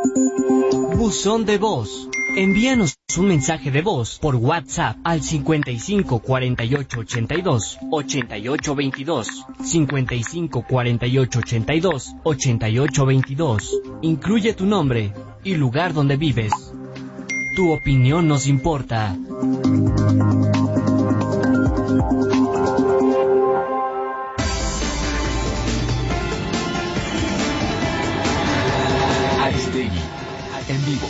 Buzón de voz. Envíanos un mensaje de voz por WhatsApp al 55 48 82 88 22, 55 48 82 88 22. Incluye tu nombre y lugar donde vives. Tu opinión nos importa. Aristegui, en vivo.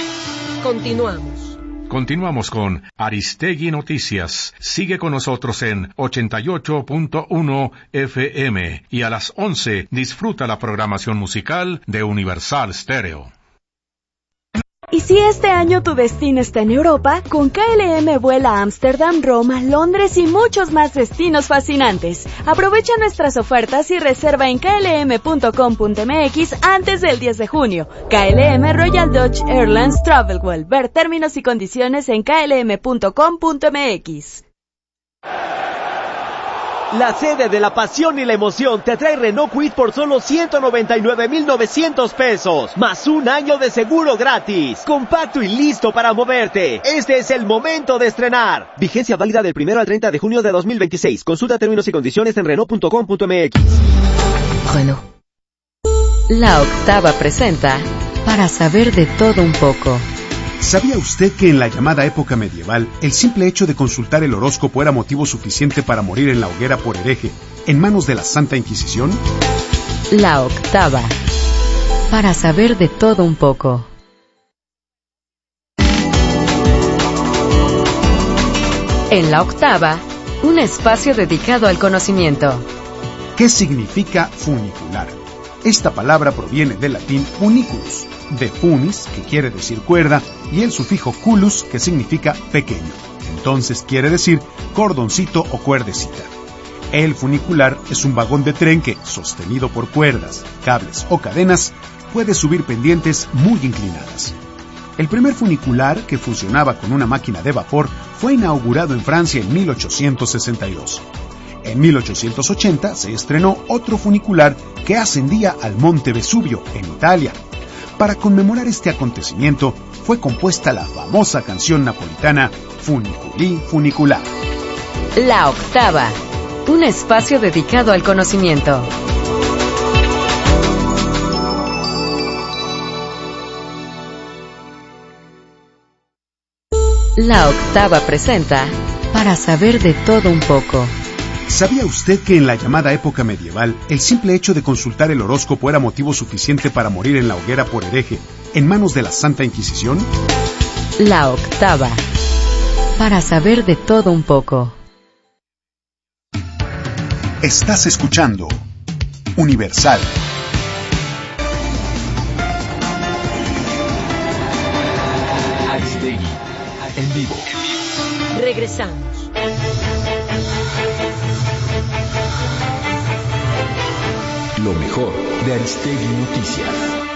Continuamos con Aristegui Noticias. Sigue con nosotros en 88.1 FM y a las 11 disfruta la programación musical de Universal Stereo. Y si este año tu destino está en Europa, con KLM vuela a Ámsterdam, Roma, Londres y muchos más destinos fascinantes. Aprovecha nuestras ofertas y reserva en klm.com.mx antes del 10 de junio. KLM Royal Dutch Airlines Travelwell. Ver términos y condiciones en klm.com.mx. La sede de la pasión y la emoción te trae Renault Kwid por solo 199,900 pesos, más un año de seguro gratis. Compacto y listo para moverte. Este es el momento de estrenar. Vigencia válida del 1 al 30 de junio de 2026. Consulta términos y condiciones en Renault.com.mx. Renault. La Octava presenta Para saber de todo un poco. ¿Sabía usted que en la llamada época medieval, el simple hecho de consultar el horóscopo era motivo suficiente para morir en la hoguera por hereje, en manos de la Santa Inquisición? La Octava. Para saber de todo un poco. En La Octava, un espacio dedicado al conocimiento. ¿Qué significa funicular? Esta palabra proviene del latín funiculus, de funis, que quiere decir cuerda, y el sufijo culus, que significa pequeño. Entonces quiere decir cordoncito o cuerdecita. El funicular es un vagón de tren que, sostenido por cuerdas, cables o cadenas, puede subir pendientes muy inclinadas. El primer funicular, que funcionaba con una máquina de vapor, fue inaugurado en Francia en 1862. En 1880 se estrenó otro funicular que ascendía al Monte Vesubio, en Italia. Para conmemorar este acontecimiento, fue compuesta la famosa canción napolitana Funiculi Funicular. La Octava, un espacio dedicado al conocimiento. La Octava presenta Para saber de todo un poco. ¿Sabía usted que en la llamada época medieval, el simple hecho de consultar el horóscopo era motivo suficiente para morir en la hoguera por hereje, en manos de la Santa Inquisición? La Octava. Para saber de todo un poco. Estás escuchando Universal. Aristegui, en vivo. Regresamos. Lo mejor de Aristegui Noticias.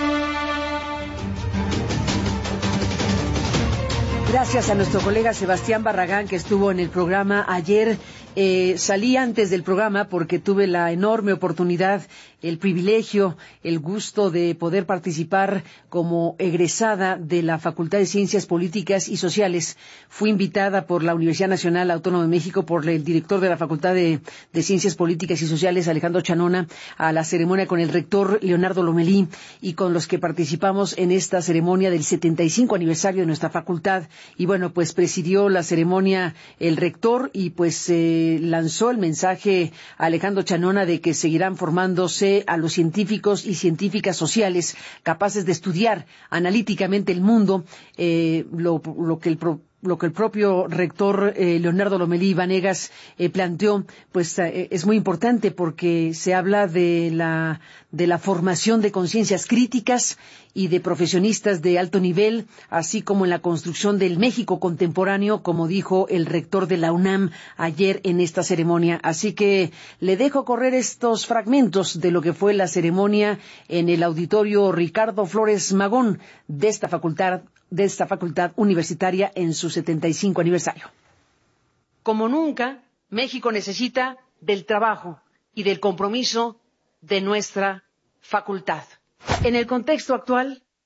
Gracias a nuestro colega Sebastián Barragán, que estuvo en el programa ayer. Salí antes del programa porque tuve la enorme oportunidad, el privilegio, el gusto de poder participar como egresada de la Facultad de Ciencias Políticas y Sociales. Fui invitada por la Universidad Nacional Autónoma de México, por el director de la Facultad de Ciencias Políticas y Sociales, Alejandro Chanona, a la ceremonia con el rector Leonardo Lomelí, y con los que participamos en esta ceremonia del 75 aniversario de nuestra facultad. Y bueno, pues presidió la ceremonia el rector y pues lanzó el mensaje a Alejandro Chanona de que seguirán formándose a los científicos y científicas sociales capaces de estudiar analíticamente el mundo, lo que el propio rector Leonardo Lomelí Vanegas planteó, pues es muy importante porque se habla de la formación de conciencias críticas y de profesionistas de alto nivel, así como en la construcción del México contemporáneo, como dijo el rector de la UNAM ayer en esta ceremonia. Así que le dejo correr estos fragmentos de lo que fue la ceremonia en el auditorio Ricardo Flores Magón de esta facultad universitaria en su 75 aniversario. Como nunca, México necesita del trabajo y del compromiso de nuestra facultad. En el contexto actual,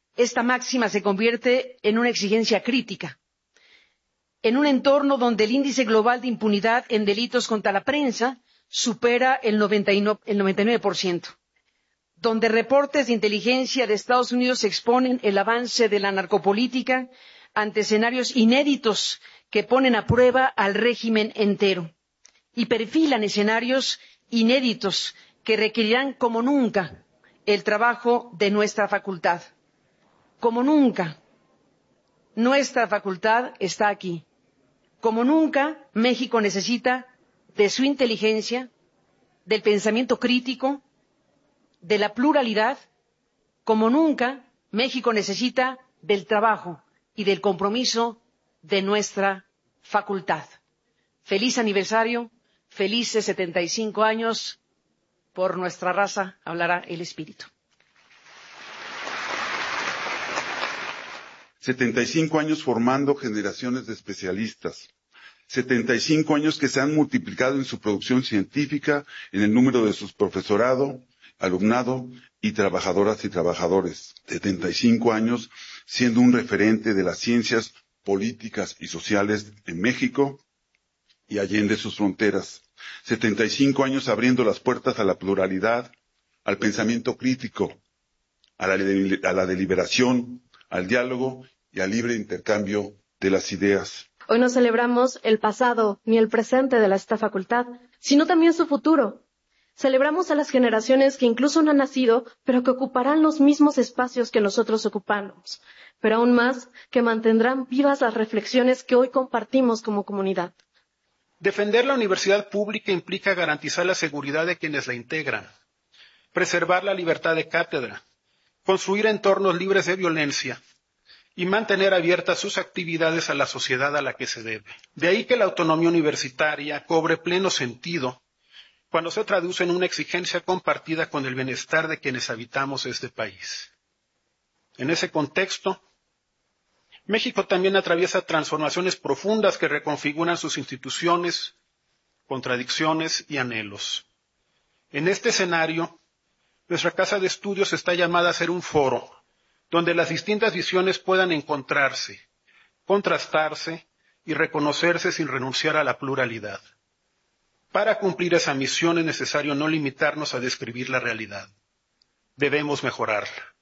esta máxima se convierte en una exigencia crítica. En un entorno donde el índice global de impunidad en delitos contra la prensa supera el 99%, donde reportes de inteligencia de Estados Unidos exponen el avance de la narcopolítica ante escenarios inéditos que ponen a prueba al régimen entero y perfilan escenarios inéditos que requerirán como nunca el trabajo de nuestra facultad. Como nunca, nuestra facultad está aquí. Como nunca, México necesita de su inteligencia, del pensamiento crítico, de la pluralidad. Como nunca, México necesita del trabajo y del compromiso de nuestra facultad. Feliz aniversario, felices 75 años, por nuestra raza hablará el espíritu. 75 años formando generaciones de especialistas. 75 años que se han multiplicado en su producción científica, en el número de sus profesorado, alumnado y trabajadoras y trabajadores. 75 años siendo un referente de las ciencias políticas y sociales en México y allende sus fronteras. 75 años abriendo las puertas a la pluralidad, al pensamiento crítico, a la deliberación, al diálogo y al libre intercambio de las ideas. Hoy no celebramos el pasado ni el presente de esta facultad, sino también su futuro. Celebramos a las generaciones que incluso no han nacido, pero que ocuparán los mismos espacios que nosotros ocupamos, pero aún más, que mantendrán vivas las reflexiones que hoy compartimos como comunidad. Defender la universidad pública implica garantizar la seguridad de quienes la integran, preservar la libertad de cátedra, construir entornos libres de violencia y mantener abiertas sus actividades a la sociedad a la que se debe. De ahí que la autonomía universitaria cobre pleno sentido cuando se traduce en una exigencia compartida con el bienestar de quienes habitamos este país. En ese contexto, México también atraviesa transformaciones profundas que reconfiguran sus instituciones, contradicciones y anhelos. En este escenario, nuestra Casa de Estudios está llamada a ser un foro donde las distintas visiones puedan encontrarse, contrastarse y reconocerse sin renunciar a la pluralidad. Para cumplir esa misión es necesario no limitarnos a describir la realidad. Debemos mejorarla.